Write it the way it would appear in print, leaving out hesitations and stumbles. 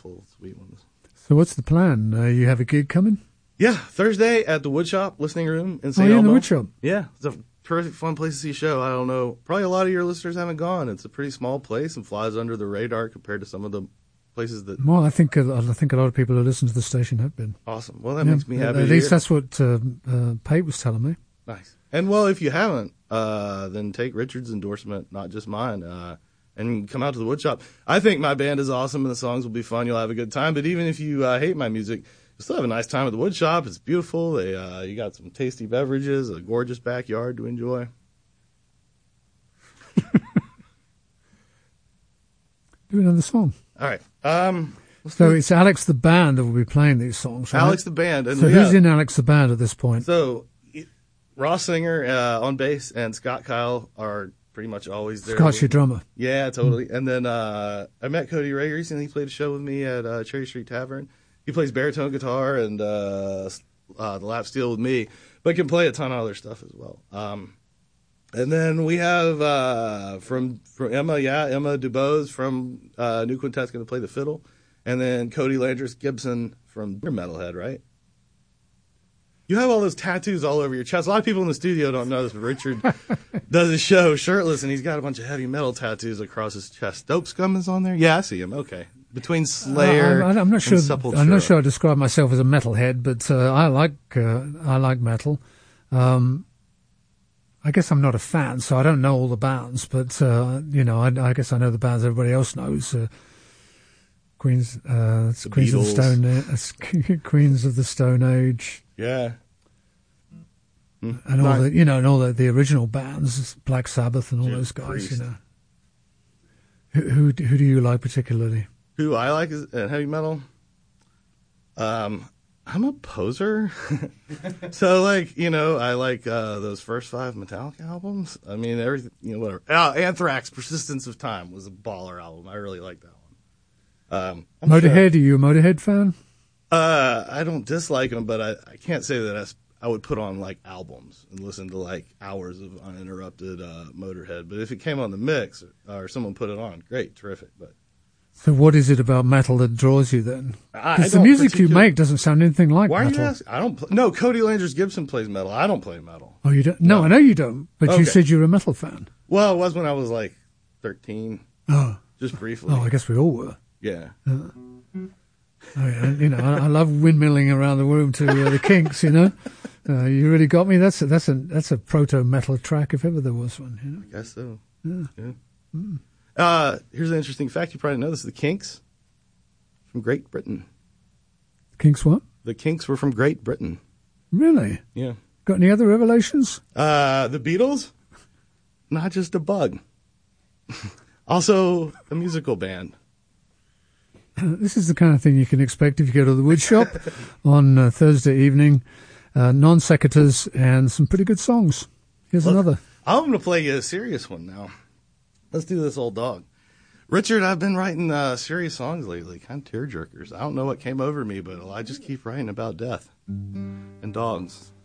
beautiful, sweet ones. So what's the plan? You have a gig coming? Yeah, Thursday at the Woodshop Listening Room in St. Oh, yeah, Elmo. in the Woodshop. Yeah, it's a terrific, fun place to see a show. I don't know, probably a lot of your listeners haven't gone. It's a pretty small place and flies under the radar compared to some of the places that... Well, I think a lot of people who listen to the station have been. Awesome. Well, that makes me happy. At least that's what Pate was telling me. Nice. And, well, if you haven't, then take Richard's endorsement, not just mine, and come out to the Woodshop. I think my band is awesome and the songs will be fun. You'll have a good time. But even if you hate my music, you'll still have a nice time at the Woodshop. It's beautiful. You got some tasty beverages, a gorgeous backyard to enjoy. Do another song. All right. So it's Alex the Band that will be playing these songs, right? Alex the Band. And so who's in Alex the Band at this point? So Ross Singer on bass and Scott Kyle are pretty much always there. Scott's your drummer. Yeah, totally. And then I met Cody Ray recently. He played a show with me at Cherry Street Tavern. He plays baritone guitar and the lap steel with me, but can play a ton of other stuff as well. And then we have from Emma Dubose from New Quintet's going to play the fiddle. And then Cody Landris Gibson from Metalhead, right? You have all those tattoos all over your chest. A lot of people in the studio don't know this, but Richard does his show shirtless, and he's got a bunch of heavy metal tattoos across his chest. Dope Scum is on there? Yeah, I see him. Okay. Between Slayer I'm not sure, and Sepultura. I'm not sure I describe myself as a metalhead, but I like metal. I guess I'm not a fan, so I don't know all the bands, but, I guess I know the bands everybody else knows. Queens of the Stone Age. Yeah. And all the original bands, Black Sabbath and all those guys, Priest. Who do you like particularly? Who I like is heavy metal. I'm a poser. So I like those first 5 Metallica albums. I mean, everything, whatever. Anthrax, Persistence of Time was a baller album. I really like that one. Motorhead, are you a Motorhead fan? I don't dislike them, but I can't say that I would put on albums and listen to hours of uninterrupted Motorhead. But if it came on the mix or someone put it on, great, terrific. But so what is it about metal that draws you then? Because the music you make doesn't sound anything like metal. Why are you asking? No, Cody Landris Gibson plays metal. I don't play metal. Oh, you don't? No, I know you don't. But Okay. You said you're a metal fan. Well, it was when I was 13. Oh. Just briefly. Oh, I guess we all were. Yeah. I love windmilling around the room to the Kinks. You really got me. That's a proto metal track if ever there was one. I guess so. Yeah. Mm. Here's an interesting fact. You probably know this. The Kinks from Great Britain. Kinks what? The Kinks were from Great Britain. Really? Yeah. Got any other revelations? The Beatles, not just a bug. Also a musical band. This is the kind of thing you can expect if you go to the Woodshop on Thursday evening. Non sequiturs and some pretty good songs. Here's another. I'm going to play you a serious one now. Let's do this old dog. Richard, I've been writing serious songs lately, kind of tearjerkers. I don't know what came over me, but I just keep writing about death and dogs.